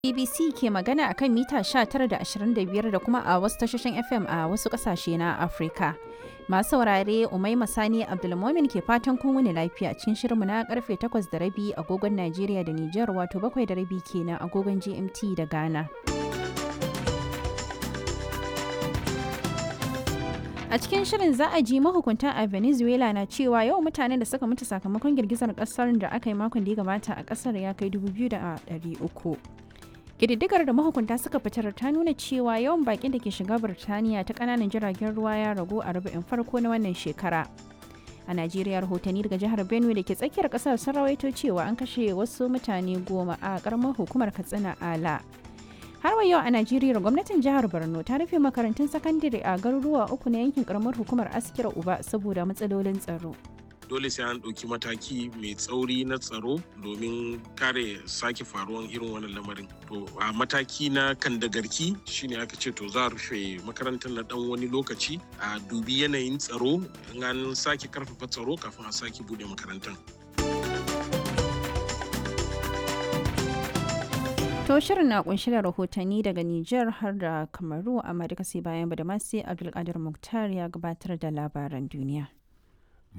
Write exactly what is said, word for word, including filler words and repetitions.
B B C ke magana a kan mita sha tara da ashirin da biyar da kuma a wasu tashoshin F M a wasu ƙasashe na Afirka. Masu saurare Umaima Sani Abdulmomin ke fatan kun wuni lafiya cikin shirinmu na karfe takwas da rabi agogon Najeriya da Nijar wato bakwai da rabi kenan agogon G M T da Ghana. A cikin shirin za a ji mahukunta a Venezuela na cewa yawan mutanen da suka mutu sakamakon girgizar kasar da aka yi makon da ya gabata a kasar ya kai dubu biyu da ɗari uku. Ƙididdigar da mahukunta suka fitar ta nuna cewa yawan baƙin da ke shiga Birtaniya ta ƙananan jiragen ruwa ya ragu a rubu'in farko na wannan shekara. A Najeriya rahotanni daga jihar Benue da ke tsakiyar ƙasar sun rawaito cewa an kashe wasu mutane goma a ƙaramar hukumar Katsina Ala. Har wa yau a Najeriya gwamnatin jihar Borno ta rufe makarantun sakandare a garuruwa uku na yankin ƙaramar hukumar Askira Uba saboda matsalolin tsaro. Dole sai an ɗauki mataki mai tsauri na tsaro domin kare sake faruwan irin wannan lamarin. To a mataki na kandagarki shine aka ce to za a rufe makarantar na ɗan wani lokaci a dubi yanayin tsaro in an sake karfafa tsaro kafin a sake bude makarantar. To shirin na kunshi da rahotanni daga Nijar har da Kamaru amma duka sai bayan Badamasi Abdulkadir Muktar ya gabatar da labaran duniya.